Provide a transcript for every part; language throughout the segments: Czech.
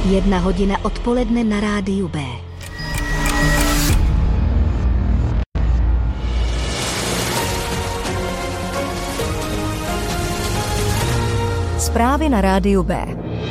1:00 odpoledne na rádiu B. Zprávy na rádiu B.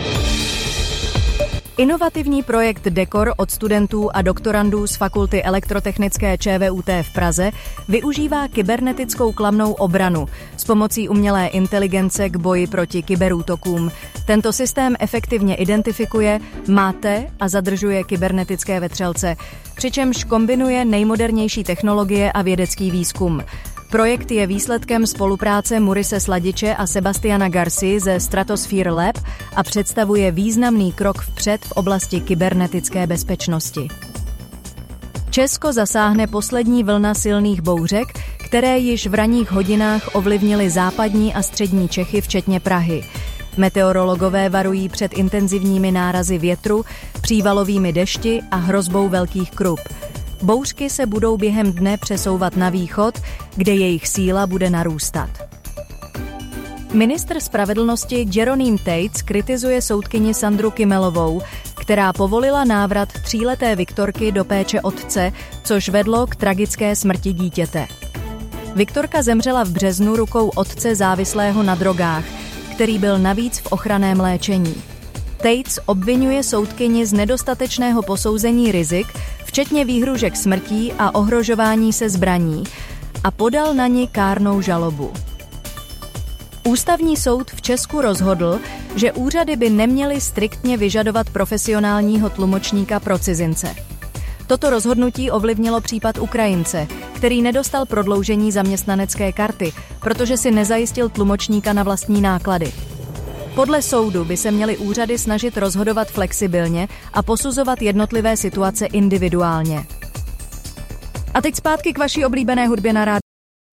Inovativní projekt Dekor od studentů a doktorandů z Fakulty elektrotechnické ČVUT v Praze využívá kybernetickou klamnou obranu s pomocí umělé inteligence k boji proti kyberútokům. Tento systém efektivně identifikuje, máte a zadržuje kybernetické vetřelce, přičemž kombinuje nejmodernější technologie a vědecký výzkum. Projekt je výsledkem spolupráce Murise Sladiče a Sebastiana Garci ze Stratosphere Lab a představuje významný krok vpřed v oblasti kybernetické bezpečnosti. Česko zasáhne poslední vlna silných bouřek, které již v ranních hodinách ovlivnily západní a střední Čechy, včetně Prahy. Meteorologové varují před intenzivními nárazy větru, přívalovými dešti a hrozbou velkých krup. Bouřky se budou během dne přesouvat na východ, kde jejich síla bude narůstat. Ministr spravedlnosti Jeroným Tejc kritizuje soudkyni Sandru Kimelovou, která povolila návrat 3leté Viktorky do péče otce, což vedlo k tragické smrti dítěte. Viktorka zemřela v březnu rukou otce závislého na drogách, který byl navíc v ochranném léčení. Tejc obvinuje soudkyni z nedostatečného posouzení rizik, včetně výhružek smrtí a ohrožování se zbraní, a podal na ni kárnou žalobu. Ústavní soud v Česku rozhodl, že úřady by neměly striktně vyžadovat profesionálního tlumočníka pro cizince. Toto rozhodnutí ovlivnilo případ Ukrajince, který nedostal prodloužení zaměstnanecké karty, protože si nezajistil tlumočníka na vlastní náklady. Podle soudu by se měly úřady snažit rozhodovat flexibilně a posuzovat jednotlivé situace individuálně. A teď zpátky k vaší oblíbené hudbě na rádiu.